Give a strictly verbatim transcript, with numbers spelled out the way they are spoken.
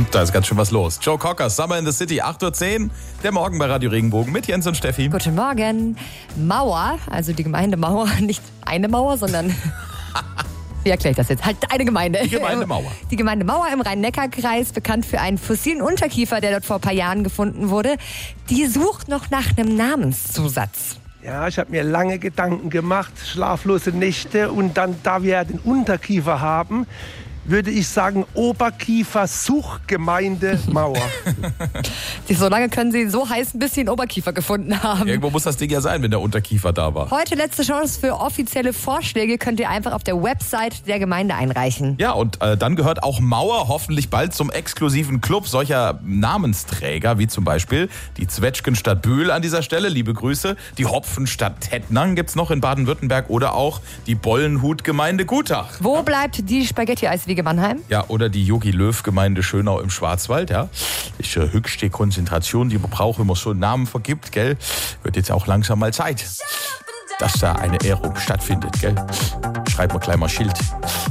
Da ist ganz schön was los. Joe Cocker, Summer in the City, acht Uhr zehn. Der Morgen bei Radio Regenbogen mit Jens und Steffi. Guten Morgen. Mauer, also die Gemeinde Mauer, nicht eine Mauer, sondern... Wie erkläre ich das jetzt? Halt eine Gemeinde. Die Gemeinde Mauer. Die Gemeinde Mauer im Rhein-Neckar-Kreis, bekannt für einen fossilen Unterkiefer, der dort vor ein paar Jahren gefunden wurde. Die sucht noch nach einem Namenszusatz. Ja, ich habe mir lange Gedanken gemacht, schlaflose Nächte. Und dann, da wir den Unterkiefer haben, würde ich sagen Oberkiefer-Suchgemeinde Mauer. So lange können Sie so heißen, bis Sie einen Oberkiefer gefunden haben. Irgendwo muss das Ding ja sein, wenn der Unterkiefer da war. Heute letzte Chance für offizielle Vorschläge. Könnt ihr einfach auf der Website der Gemeinde einreichen. Ja, und äh, dann gehört auch Mauer hoffentlich bald zum exklusiven Club solcher Namensträger, wie zum Beispiel die Zwetschgenstadt Bühl an dieser Stelle, liebe Grüße. Die Hopfenstadt Tettnang gibt's noch in Baden-Württemberg oder auch die Bollenhut-Gemeinde Gutach. Wo bleibt die Spaghetti-Eiswiege Mannheim? Ja, oder die Jogi-Löw-Gemeinde Schönau im Schwarzwald, ja. Ist äh, höchste Konzentration, die man braucht, wenn man so einen Namen vergibt, gell. Wird jetzt auch langsam mal Zeit, dass da eine Ehrung stattfindet, gell. Schreibt mal gleich mal Schild.